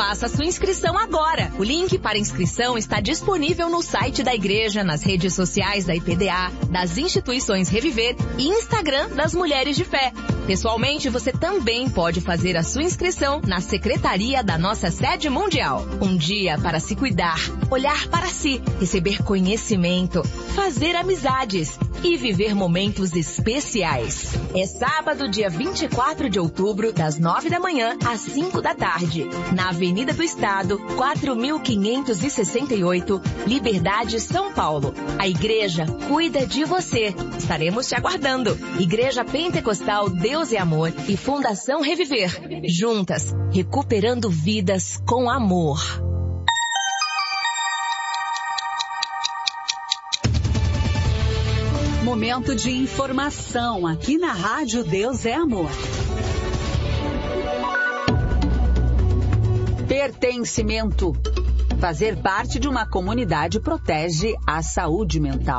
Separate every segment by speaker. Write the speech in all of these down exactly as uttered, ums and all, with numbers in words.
Speaker 1: Faça sua inscrição agora. O link para inscrição está disponível no site da igreja, nas redes sociais da I P D A, das instituições Reviver e Instagram das Mulheres de Fé. Pessoalmente, você também pode fazer a sua inscrição na secretaria da nossa sede mundial. Um dia para se cuidar, olhar para si, receber conhecimento, fazer amizades e viver momentos especiais. É sábado, dia vinte e quatro de outubro, das nove da manhã às cinco da tarde, na Avenida do Estado, quatro mil quinhentos e sessenta e oito, Liberdade, São Paulo. A igreja cuida de você. Estaremos te aguardando. Igreja Pentecostal Deus e Amor e Fundação Reviver. Juntas, recuperando vidas com amor.
Speaker 2: Momento de informação aqui na Rádio Deus é Amor. Pertencimento. Fazer parte de uma comunidade protege a saúde mental.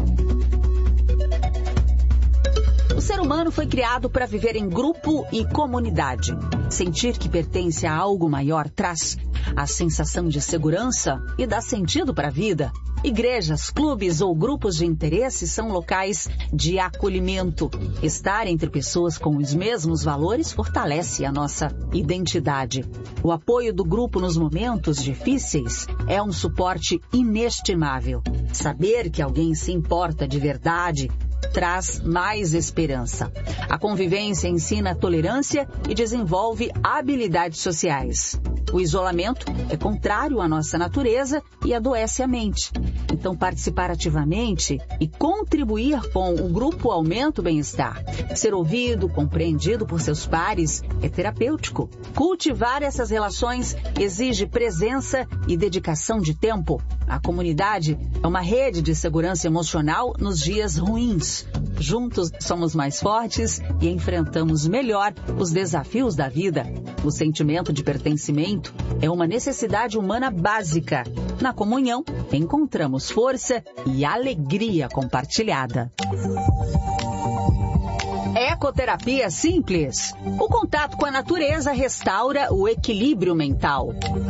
Speaker 2: O ser humano foi criado para viver em grupo e comunidade. Sentir que pertence a algo maior traz a sensação de segurança e dá sentido para a vida. Igrejas, clubes ou grupos de interesse são locais de acolhimento. Estar entre pessoas com os mesmos valores fortalece a nossa identidade. O apoio do grupo nos momentos difíceis é um suporte inestimável. Saber que alguém se importa de verdade traz mais esperança. A convivência ensina tolerância e desenvolve habilidades sociais. O isolamento é contrário à nossa natureza e adoece a mente. Então, participar ativamente e contribuir com o grupo aumenta o bem-estar. Ser ouvido, compreendido por seus pares é terapêutico. Cultivar essas relações exige presença e dedicação de tempo. A comunidade é uma rede de segurança emocional nos dias ruins. Juntos somos mais fortes e enfrentamos melhor os desafios da vida. O sentimento de pertencimento é uma necessidade humana básica. Na comunhão, encontramos força e alegria compartilhada. Ecoterapia simples. O contato com a natureza restaura o equilíbrio mental.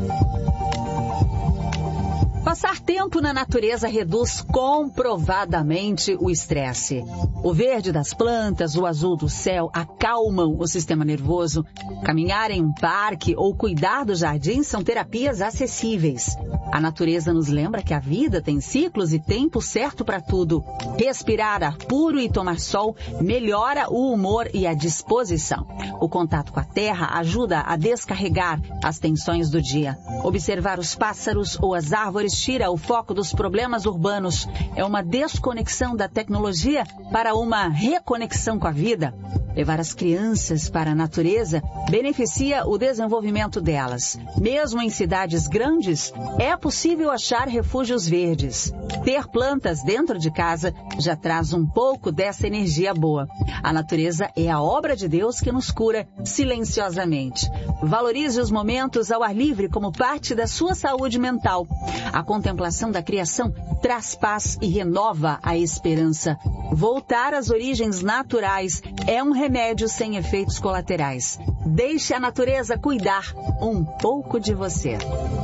Speaker 2: Passar tempo na natureza reduz comprovadamente o estresse. O verde das plantas, o azul do céu acalmam o sistema nervoso. Caminhar em um parque ou cuidar do jardim são terapias acessíveis. A natureza nos lembra que a vida tem ciclos e tempo certo para tudo. Respirar ar puro e tomar sol melhora o humor e a disposição. O contato com a terra ajuda a descarregar as tensões do dia. Observar os pássaros ou as árvores tira o foco dos problemas urbanos. É uma desconexão da tecnologia para uma reconexão com a vida. Levar as crianças para a natureza beneficia o desenvolvimento delas. Mesmo em cidades grandes, é possível achar refúgios verdes. Ter plantas dentro de casa já traz um pouco dessa energia boa. A natureza é a obra de Deus que nos cura silenciosamente. Valorize os momentos ao ar livre como parte da sua saúde mental. A contemplação da criação traz paz e renova a esperança. Voltar às origens naturais é um remédio sem efeitos colaterais. Deixe a natureza cuidar um pouco de você.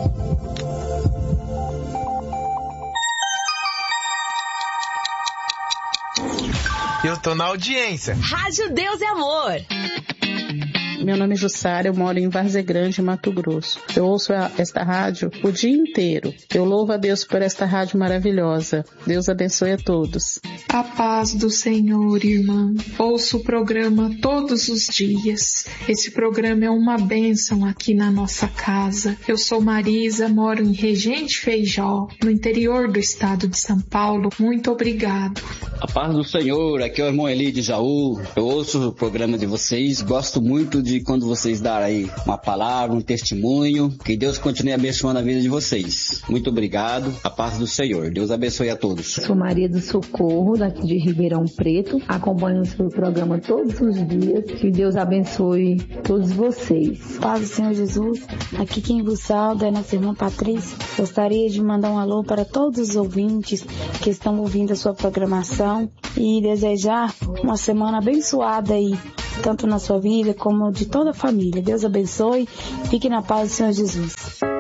Speaker 3: Eu tô na audiência.
Speaker 1: Rádio Deus é Amor.
Speaker 4: Meu nome é Jussara, eu moro em Várzea Grande, Mato Grosso. Eu ouço a, esta rádio o dia inteiro. Eu louvo a Deus por esta rádio maravilhosa. Deus abençoe a todos.
Speaker 5: A paz do Senhor, irmã. Ouço o programa todos os dias. Esse programa é uma bênção aqui na nossa casa. Eu sou Marisa, moro em Regente Feijó, no interior do estado de São Paulo. Muito obrigado.
Speaker 6: A paz do Senhor, aqui é o irmão Eli de Jaú. Eu ouço o programa de vocês, gosto muito de quando vocês darem aí uma palavra, um testemunho. Que Deus continue abençoando a vida de vocês. Muito obrigado. A paz do Senhor. Deus abençoe a todos.
Speaker 7: Sou Maria do Socorro, daqui de Ribeirão Preto. Acompanho o seu programa todos os dias. Que Deus abençoe todos vocês.
Speaker 8: Paz do Senhor Jesus. Aqui quem vos sauda é nossa irmã Patrícia. Gostaria de mandar um alô para todos os ouvintes que estão ouvindo a sua programação e desejar uma semana abençoada aí tanto na sua vida como de toda a família. Deus abençoe. Fique na paz do Senhor Jesus.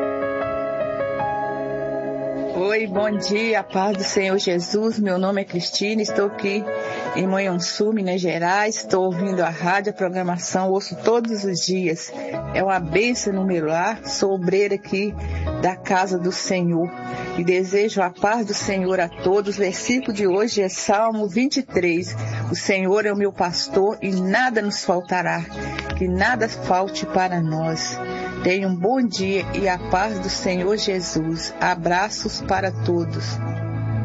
Speaker 9: Oi, bom dia, a paz do Senhor Jesus. Meu nome é Cristina, estou aqui em Manhuaçu, Minas Gerais. Estou ouvindo a rádio, a programação, ouço todos os dias. É uma bênção no meu lar. Sou obreira aqui da casa do Senhor e desejo a paz do Senhor a todos. O versículo de hoje é Salmo vinte e três. O Senhor é o meu pastor e nada nos faltará, que nada falte para nós. Tenha um bom dia e a paz do Senhor Jesus. Abraços para todos.